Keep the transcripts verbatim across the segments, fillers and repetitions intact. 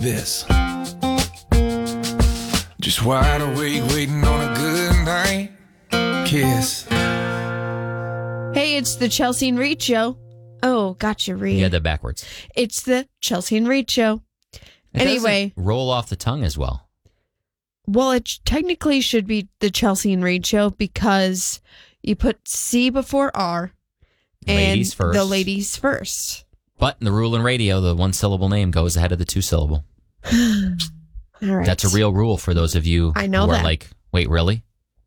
This. Just wide awake, waiting on a good night. Kiss. Hey, it's the Chelsea and Reed Show. Oh, gotcha, Reed. You had that backwards. It's the Chelsea and Reed Show. It Anyway. doesn't roll off the tongue as well. Well, it technically should be the Chelsea and Reed Show because you put C before R and Ladies first. the ladies first. But in the rule in radio, the one-syllable name goes ahead of the two-syllable. All right. That's a real rule for those of you I know who that. are like, wait, really?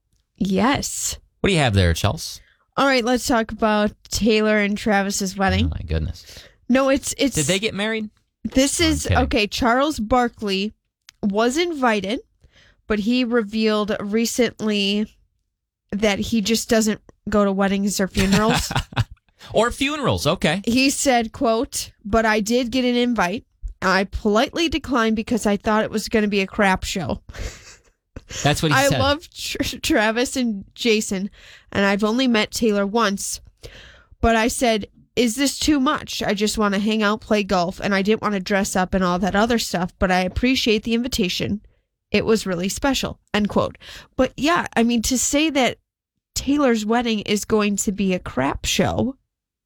Yes. What do you have there, Chels? All right, let's talk about Taylor and Travis's Oh, wedding. my goodness. No, it's it's. Did they get married? This I'm is kidding. okay. Charles Barkley was invited, but he revealed recently that he just doesn't go to weddings or funerals. Or funerals, okay. He said, quote, "But I did get an invite. I politely declined because I thought it was going to be a crap show." That's what he I said. love Tr- Travis and Jason, and I've only met Taylor once. But I said, is this too much? I just want to hang out, play golf, and I didn't want to dress up and all that other stuff, but I appreciate the invitation. It was really special, end quote. But yeah, I mean, to say that Taylor's wedding is going to be a crap show,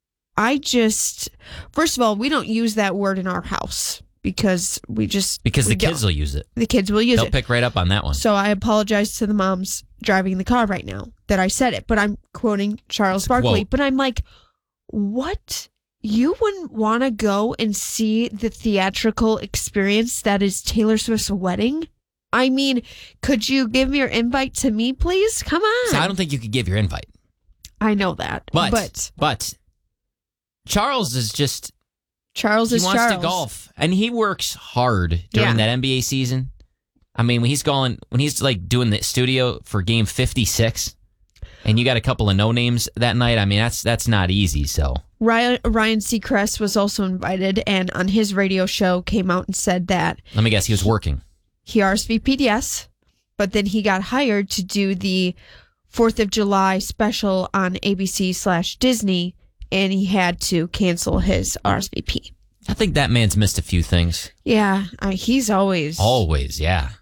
I just, first of all, we don't use that word in our house because we just... because we the kids don't. will use it. The kids will use They'll it. pick right up on that one. So I apologize to the moms driving the car right now that I said it, but I'm quoting Charles It's a Barkley. quote. But I'm like, what? You wouldn't want to go and see the theatrical experience that is Taylor Swift's wedding? I mean, could you give your invite to me, please? Come on. So I don't think you could give your invite. I know that. But, but but Charles is just, Charles he is wants Charles. to golf. And he works hard during Yeah. that N B A season. I mean, when he's going, when he's like doing the studio for game fifty-six, and you got a couple of no names that night, I mean, that's that's not easy. So Ryan, Ryan Seacrest was also invited, and on his radio show came out and said that let me guess, he was working. he R S V P'd yes, but then he got hired to do the fourth of July special on A B C slash Disney, and he had to cancel his R S V P. I think that man's missed a few things. Yeah, I, he's always... Always, yeah.